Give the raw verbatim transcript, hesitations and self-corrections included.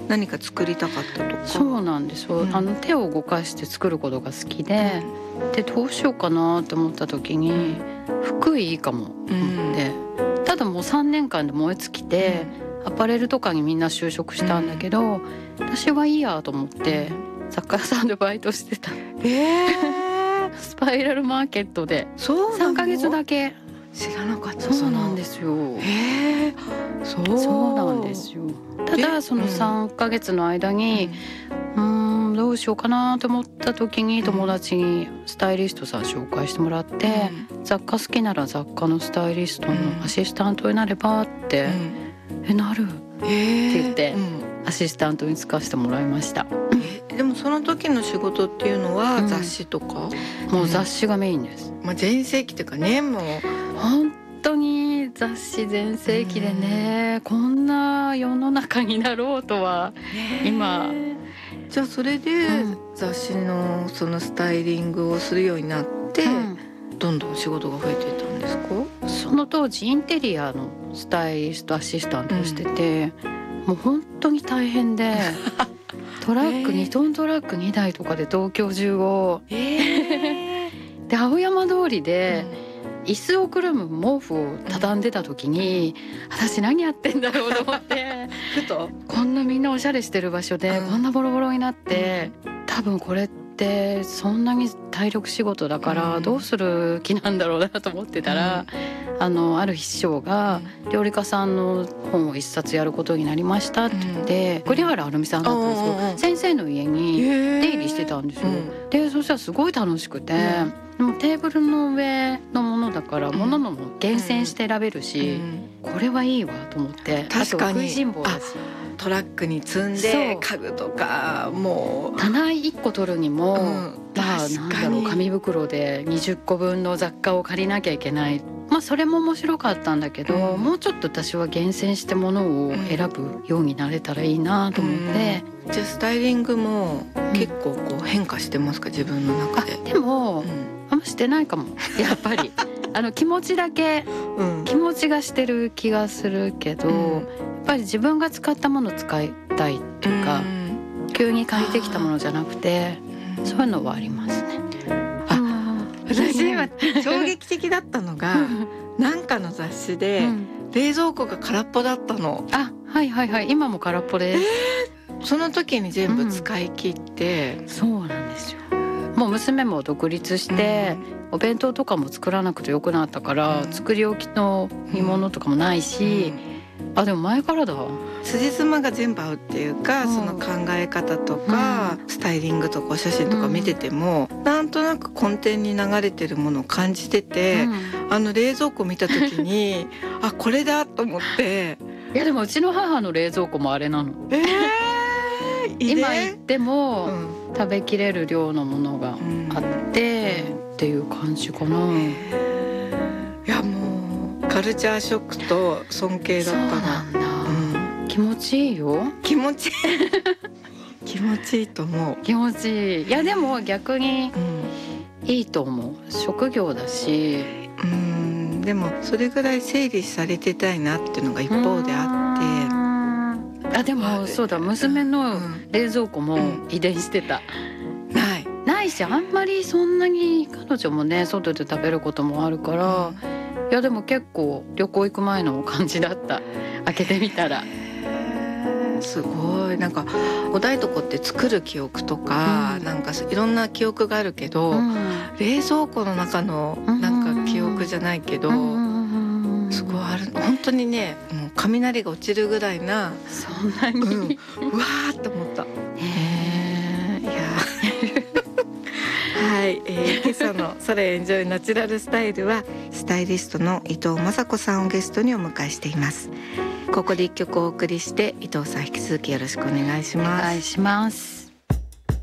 何か作りたかったとか。 そうなんですよ、うん、あの手を動かして作ることが好きで、うん、でどうしようかなと思った時に服いいかもと思って、うん、ただもうさんねんかんで燃え尽きて、うん、アパレルとかにみんな就職したんだけど、うん、私はいいやと思って雑貨屋さんでバイトしてた。えー、スパイラルマーケットでさんかげつだけ。 知らなかった。 そうなんですよ。 へえ、そうそうなんですよ。ただそのさんかげつの間に、うん、うーんどうしようかなと思った時に友達にスタイリストさん紹介してもらって、うん、雑貨好きなら雑貨のスタイリストのアシスタントになればって、うん、えなるって言って、うん、アシスタントに就かせてもらいました。 えでもその時の仕事っていうのは雑誌とか、 うん、もう雑誌がメインです、 まあ、全盛期っていうかね、もう本当に雑誌全盛期でね、うん、こんな世の中になろうとは今。 じゃあそれで雑誌のそのスタイリングをするようになって、うん、どんどん仕事が増えていったんですか？ その当時インテリアのスタイリストアシスタントをしてて、うん、もう本当に大変でトラックにトントラックにだいとかで東京中を、えー、で青山通りで、うん、椅子をくるむ毛布を畳んでた時に、うん、私何やってんだろうと思ってふとこんなみんなおしゃれしてる場所で、うん、こんなボロボロになって、うん、多分これってそんなに体力仕事だからどうする気なんだろうなと思ってたら、うん、あのある秘書が料理家さんの本を一冊やることになりましたって言って、うん、栗原はるみさんだったんですよ、うん、先生の家に出入りしてたんですよ、うん、でそしたらすごい楽しくて、うん、でもテーブルの上のものだから物のも厳選して選べるし、うん、これはいいわと思って。 確かにあと食いしん坊だしトラックに積んで家具とかもう棚いっこ取るにも、うん、まあなんだろう紙袋でにじゅっこぶんの雑貨を借りなきゃいけない。まあそれも面白かったんだけど、うん、もうちょっと私は厳選してものを選ぶようになれたらいいなと思って、 うん、じゃあスタイリングも結構こう変化してますか、自分の中で？ でも、うん、あんましてないかもやっぱりあの気持ちだけ、うん、気持ちがしてる気がするけど、うん、やっぱり自分が使ったもの使いたいっていうか、うん、急に借りてきたものじゃなくて、うん、そういうのはありますね。 あ、私は衝撃的だったのがなんかの雑誌で冷蔵庫が空っぽだったの。 あ、はいはいはい、今も空っぽです、 えー、その時に全部使い切って、 うん、そうなんですよ。もう娘も独立して、うん、お弁当とかも作らなくてよくなったから、うん、作り置きの煮物とかもないし、うん、あでも前からだ辻褄が全部合うっていうか、うん、その考え方とか、うん、スタイリングとかお写真とか見てても、うん、なんとなく根底に流れてるものを感じてて、うん、あの冷蔵庫見た時にあこれだと思って。 いやでもうちの母の冷蔵庫もあれなの、えー、今行っても、うん、食べきれる量のものがあって、うん、っていう感じかな。 いやもうカルチャーショックと尊敬だったな。 そうなんだ、うん、気持ちいいよ。 気持ちいい気持ちいいと思う。 気持ちいい。いやでも逆にいいと思う、職業だし。 うん、でもそれぐらい整理されてたいなっていうのが一方であって、あでもそうだ、娘の冷蔵庫も遺伝してた、 うん、ないないし、あんまりそんなに彼女もね外で食べることもあるから、うん、いやでも結構旅行行く前の感じだった。開けてみたらすごい、なんかお台所って作る記憶とか、うん、なんかいろんな記憶があるけど、うん、冷蔵庫の中のなんか記憶じゃないけど、うん、すごいある。本当にね、もう雷が落ちるぐらいな、 そんなに、うん、 うわーって思った。へー、いやはい、えー、今朝のそれエンジョイナチュラルスタイルはスタイリストの伊藤雅子さんをゲストにお迎えしています。ここで一曲お送りして、伊藤さん引き続きよろしくお願いします。 お願いします。